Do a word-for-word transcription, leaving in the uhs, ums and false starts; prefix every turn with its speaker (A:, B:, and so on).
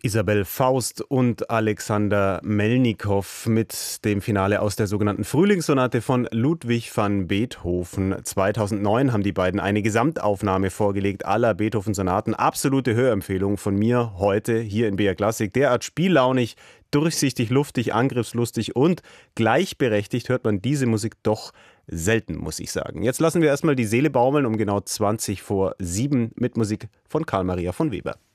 A: Isabel Faust und Alexander Melnikow mit dem Finale aus der sogenannten Frühlingssonate von Ludwig van Beethoven. zweitausendneun haben die beiden eine Gesamtaufnahme vorgelegt aller Beethoven-Sonaten. Absolute Hörempfehlung von mir heute hier in B R Klassik. Derart spiellaunig, durchsichtig, luftig, angriffslustig und gleichberechtigt hört man diese Musik doch selten, muss ich sagen. Jetzt lassen wir erstmal die Seele baumeln um genau zwanzig vor sieben mit Musik von Karl Maria von Weber.